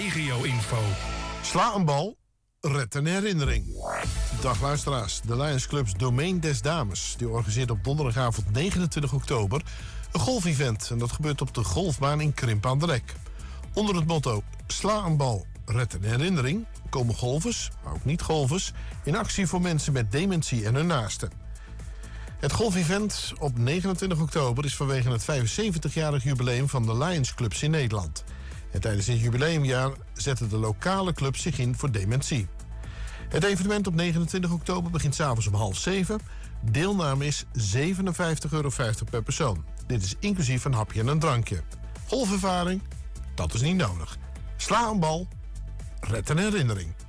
regio-info. Sla een bal, red een herinnering. Dag luisteraars, de Lions Clubs Domein des Dames die organiseert op donderdagavond 29 oktober een golfevent. En dat gebeurt op de golfbaan in Krimp aan de Rek. Onder het motto Sla een bal, red een herinnering komen golfers, maar ook niet-golfers, in actie voor mensen met dementie en hun naasten. Het golfevent op 29 oktober is vanwege het 75-jarig jubileum van de Lions Clubs in Nederland. En tijdens dit jubileumjaar zetten de lokale clubs zich in voor dementie. Het evenement op 29 oktober begint 's avonds om 6:30. Deelname is €57,50 per persoon. Dit is inclusief een hapje en een drankje. Golfervaring? Dat is niet nodig. Sla een bal, red een herinnering.